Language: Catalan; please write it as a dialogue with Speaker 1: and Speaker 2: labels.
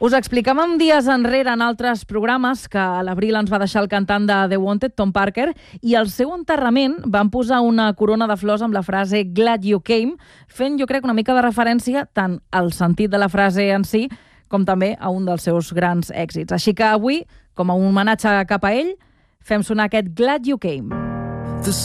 Speaker 1: Us explicàvem dies enrere en altres programes que a l'abril ens va deixar el cantant de The Wanted, Tom Parker, i al seu enterrament van posar una corona de flors amb la frase Glad You Came, fent, jo crec, una mica de referència tant al sentit de la frase en si com també a un dels seus grans èxits. Així que avui, com a un homenatge cap a ell, fem sonar aquest Glad You Came.